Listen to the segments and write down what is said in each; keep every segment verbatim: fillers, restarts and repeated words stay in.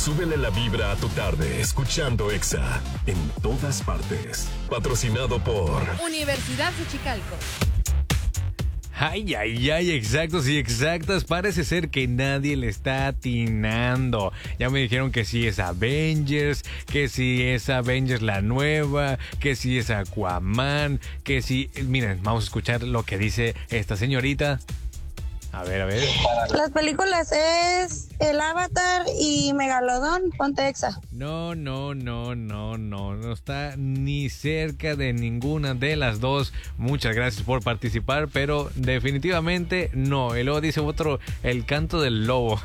Súbele la vibra a tu tarde escuchando Exa en todas partes. Patrocinado por Universidad Xochicalco. Ay, ay, ay, exactos y exactas. Parece ser que nadie le está atinando. Ya me dijeron que sí es Avengers, que sí es Avengers la nueva, que sí es Aquaman, que sí... Miren, vamos a escuchar lo que dice esta señorita. A ver, a ver. Las películas es El Avatar y Megalodón. Ponte Exa. No, no, no, no, no. No está ni cerca de ninguna de las dos. Muchas gracias por participar, pero definitivamente no. Y luego dice otro, El Canto del Lobo.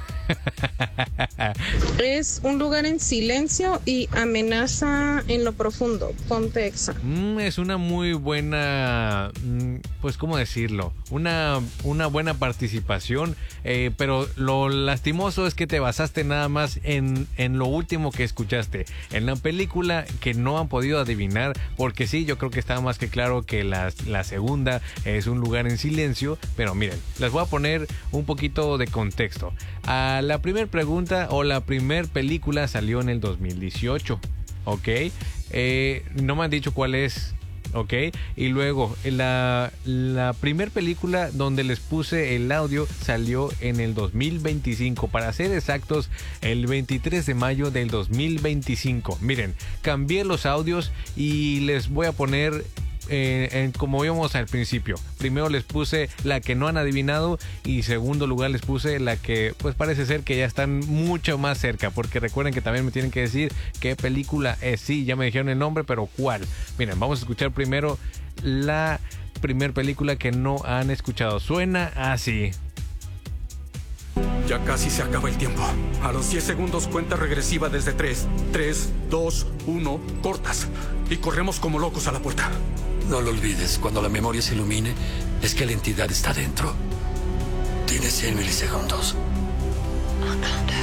Es Un Lugar en Silencio y Amenaza en lo Profundo. Ponte Exa. Mm, es una muy buena, mm, pues, ¿cómo decirlo? Una, una buena participación, eh, pero lo lastimoso es que te basaste nada más en, en lo último que escuchaste, en la película que no han podido adivinar, porque sí, yo creo que está más que claro que la, la segunda es Un Lugar en Silencio, pero miren, les voy a poner un poquito de contexto. A la primera pregunta o la primera película salió en el dos mil dieciocho, ¿ok? Eh, no me han dicho cuál es. Ok, y luego la, la primer película donde les puse el audio salió en el dos mil veinticinco, para ser exactos el veintitrés de mayo del dos mil veinticinco. Miren, cambié los audios y les voy a poner eh, en, como vimos al principio. Primero les puse la que no han adivinado y segundo lugar les puse la que pues parece ser que ya están mucho más cerca, porque recuerden que también me tienen que decir qué película es. Sí, ya me dijeron el nombre, pero cuál. Miren, vamos a escuchar primero la primer película que no han escuchado. Suena así. Ya casi se acaba el tiempo. A los diez segundos cuenta regresiva desde tres, tres, dos, uno, cortas. Y corremos como locos a la puerta. No lo olvides, cuando la memoria se ilumine, es que la entidad está dentro. Tienes cien milisegundos. Wakanda.